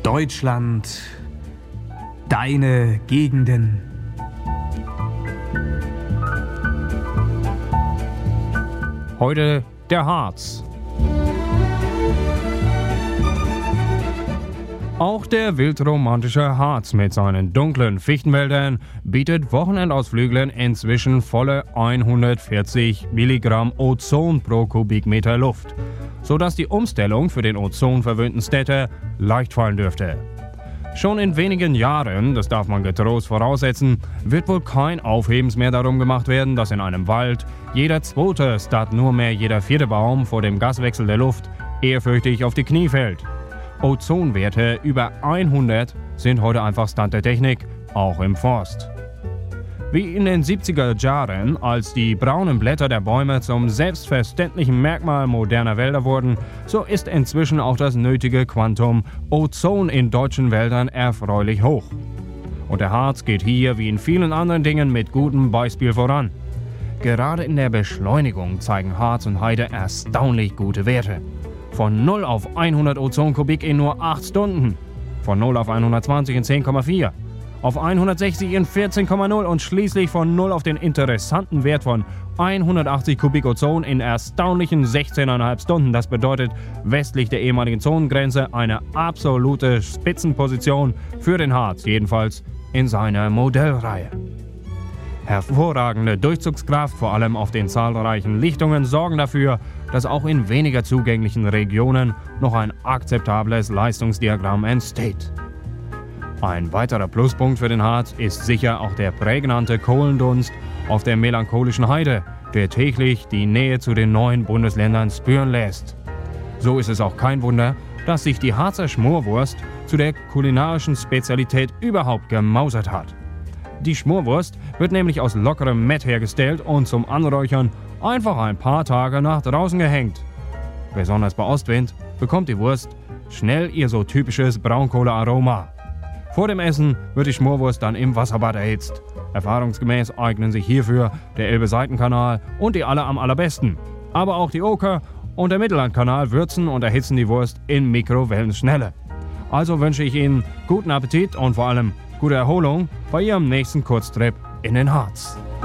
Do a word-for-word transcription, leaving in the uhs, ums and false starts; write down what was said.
Deutschland, deine Gegenden. Heute der Harz. Auch der wildromantische Harz mit seinen dunklen Fichtenwäldern bietet Wochenendausflüglern inzwischen volle hundertvierzig Milligramm Ozon pro Kubikmeter Luft, sodass die Umstellung für den ozonverwöhnten Städter leicht fallen dürfte. Schon in wenigen Jahren, das darf man getrost voraussetzen, wird wohl kein Aufhebens mehr darum gemacht werden, dass in einem Wald jeder zweite statt nur mehr jeder vierte Baum vor dem Gaswechsel der Luft ehrfürchtig auf die Knie fällt. Ozonwerte über hundert sind heute einfach Stand der Technik, auch im Forst. Wie in den siebziger Jahren, als die braunen Blätter der Bäume zum selbstverständlichen Merkmal moderner Wälder wurden, so ist inzwischen auch das nötige Quantum Ozon in deutschen Wäldern erfreulich hoch. Und der Harz geht hier wie in vielen anderen Dingen mit gutem Beispiel voran. Gerade in der Beschleunigung zeigen Harz und Heide erstaunlich gute Werte. Von null auf hundert Ozonkubik in nur acht Stunden. Von null auf hundertzwanzig in zehn Komma vier. Auf hundertsechzig in vierzehn Komma null und schließlich von null auf den interessanten Wert von hundertachtzig Kubik Ozon in erstaunlichen sechzehn Komma fünf Stunden. Das bedeutet westlich der ehemaligen Zonengrenze eine absolute Spitzenposition für den Harz, jedenfalls in seiner Modellreihe. Hervorragende Durchzugskraft, vor allem auf den zahlreichen Lichtungen, sorgen dafür, dass auch in weniger zugänglichen Regionen noch ein akzeptables Leistungsdiagramm entsteht. Ein weiterer Pluspunkt für den Harz ist sicher auch der prägnante Kohlendunst auf der melancholischen Heide, der täglich die Nähe zu den neuen Bundesländern spüren lässt. So ist es auch kein Wunder, dass sich die Harzer Schmorwurst zu der kulinarischen Spezialität überhaupt gemausert hat. Die Schmorwurst wird nämlich aus lockerem Mett hergestellt und zum Anräuchern einfach ein paar Tage nach draußen gehängt. Besonders bei Ostwind bekommt die Wurst schnell ihr so typisches Braunkohlearoma. Vor dem Essen wird die Schmorwurst dann im Wasserbad erhitzt. Erfahrungsgemäß eignen sich hierfür der Elbe-Seitenkanal und die Aller am allerbesten. Aber auch die Oker und der Mittellandkanal würzen und erhitzen die Wurst in Mikrowellenschnelle. Also wünsche ich Ihnen guten Appetit und vor allem gute Erholung bei Ihrem nächsten Kurztrip in den Harz.